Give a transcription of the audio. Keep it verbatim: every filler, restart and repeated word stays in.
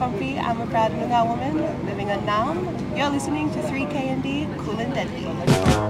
Grumpy. I'm a proud Noongar woman living in Naarm. You're listening to three K N D, Cool and Deadly.